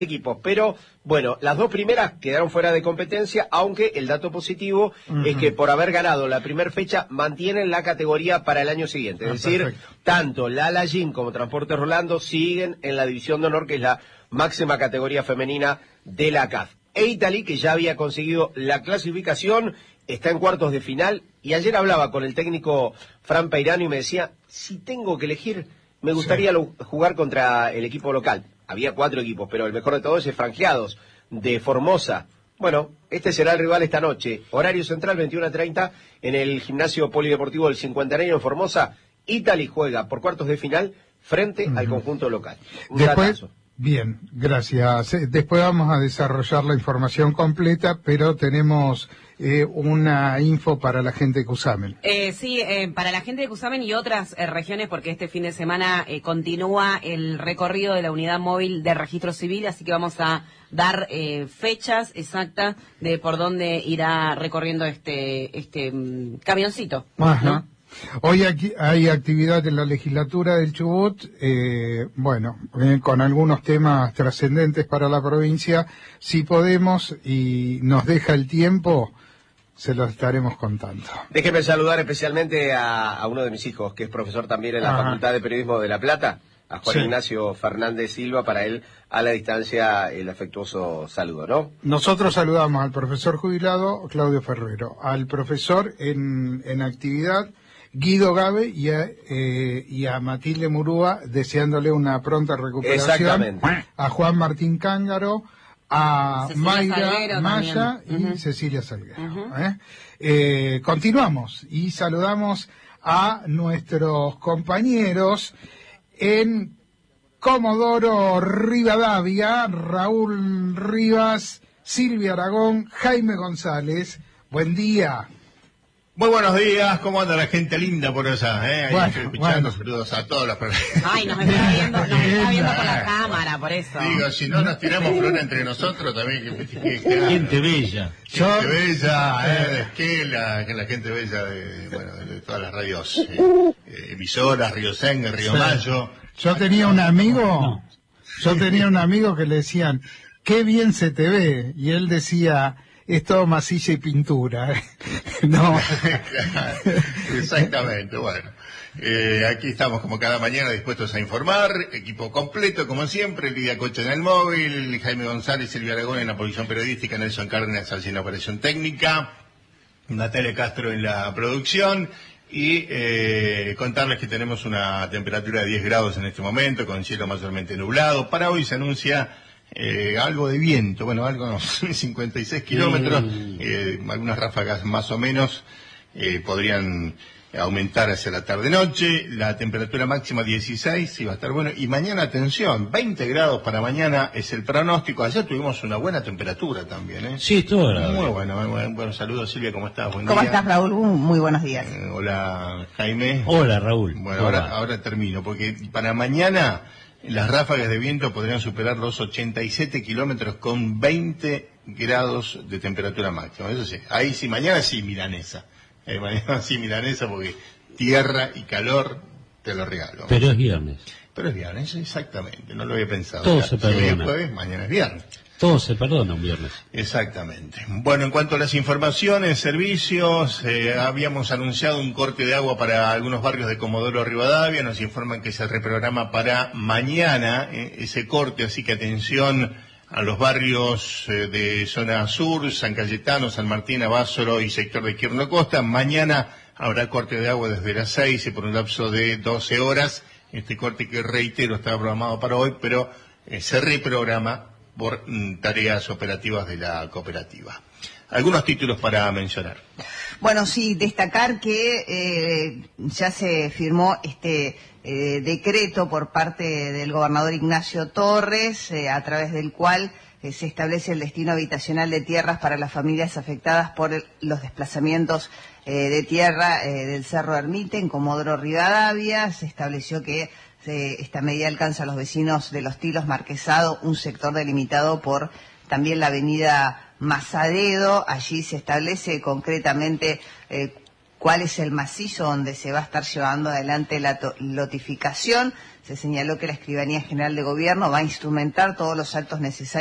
equipos, pero bueno, las dos primeras quedaron fuera de competencia, aunque el dato positivo es que por haber ganado la primera fecha mantienen la categoría para el año siguiente, es decir, perfecto. Tanto la Alagín como Transportes Rolando siguen en la división de honor, que es la máxima categoría femenina de la CAF. E Italy, que ya había conseguido la clasificación, está en cuartos de final, y ayer hablaba con el técnico Fran Peirano y me decía, si tengo que elegir, me gustaría jugar contra el equipo local. Había 4 equipos, pero el mejor de todos es Franjeados, de Formosa. Bueno, este será el rival esta noche. Horario central, 21:30, en el gimnasio polideportivo del Cincuentenario en Formosa. Italy juega por cuartos de final frente al conjunto local. Después, bien, gracias. Después vamos a desarrollar la información completa, pero tenemos una info para la gente de Cusamen. Sí, para la gente de Cusamen y otras regiones, porque este fin de semana continúa el recorrido de la unidad móvil de registro civil, así que vamos a dar fechas exactas de por dónde irá recorriendo este camioncito. Ajá. ¿No? Hoy aquí hay actividad en la legislatura del Chubut, con algunos temas trascendentes para la provincia. Si podemos y nos deja el tiempo, se los estaremos contando. Déjeme saludar especialmente a uno de mis hijos, que es profesor también en la Facultad de Periodismo de La Plata, a Juan Ignacio Fernández Silva, para él a la distancia el afectuoso saludo, ¿no? Nosotros saludamos al profesor jubilado Claudio Ferrero, al profesor en actividad Guido Gabe y a Matilde Murúa, deseándole una pronta recuperación. Exactamente. A Juan Martín Cángaro, a Cecilia Mayra Salguero Maya también. Y Cecilia Salguero. Continuamos y saludamos a nuestros compañeros en Comodoro Rivadavia, Raúl Rivas, Silvia Aragón, Jaime González. Buen día. Muy buenos días, ¿cómo anda la gente linda por allá? Ahí estoy escuchando, saludos a todos los Ay, nos está viendo por la cámara, por eso. Digo, si no nos tiramos flor entre nosotros también. Gente bella. Gente bella, de Esquela, que la gente bella de todas las radios, emisoras, Río Sengue, Río Mayo. Yo tenía un amigo que le decían, qué bien se te ve, y él decía, es todo masilla y pintura. No. Exactamente, bueno. Aquí estamos como cada mañana dispuestos a informar, equipo completo como siempre, Lidia Cocha en el móvil, Jaime González, Silvia Aragón en la posición periodística, Nelson Cárdenas en la operación técnica, Natalia Castro en la producción, y contarles que tenemos una temperatura de 10 grados en este momento, con cielo mayormente nublado. Para hoy se anuncia algo de viento, algo 56 kilómetros, algunas ráfagas más o menos podrían aumentar hacia la tarde-noche, la temperatura máxima 16, y va a estar bueno, y mañana, atención, 20 grados para mañana es el pronóstico. Ayer tuvimos una buena temperatura también, Sí, estuvo muy bueno, saludos Silvia, ¿cómo estás? Buen ¿Cómo día. estás, Raúl? Muy buenos días. Hola Jaime. Hola Raúl. Bueno, ahora termino, porque para mañana las ráfagas de viento podrían superar los 87 kilómetros con 20 grados de temperatura máxima. Eso sí, ahí sí, mañana sí milanesa. Mañana sí milanesa, porque tierra y calor te lo regalo. Pero es viernes. Pero es viernes, exactamente, no lo había pensado. Todo se perdona. Si hoy es jueves, mañana es viernes. Todo se perdona un viernes. Exactamente. Bueno, en cuanto a las informaciones, servicios, habíamos anunciado un corte de agua para algunos barrios de Comodoro Rivadavia. Nos informan que se reprograma para mañana ese corte, así que atención a los barrios de zona sur, San Cayetano, San Martín, Abásolo y sector de Quirno Costa. Mañana habrá corte de agua desde las 6 y por un lapso de 12 horas. Este corte, que reitero, estaba programado para hoy, pero se reprograma por tareas operativas de la cooperativa. Algunos títulos para mencionar. Bueno, sí, destacar que ya se firmó este decreto por parte del gobernador Ignacio Torres, a través del cual se establece el destino habitacional de tierras para las familias afectadas por los desplazamientos de tierra del Cerro Ermite en Comodoro Rivadavia. Se estableció que esta medida alcanza a los vecinos de Los Tilos, Marquesado, un sector delimitado por también la avenida Mazadedo. Allí se establece concretamente cuál es el macizo donde se va a estar llevando adelante la lotificación. Se señaló que la Escribanía General de Gobierno va a instrumentar todos los actos necesarios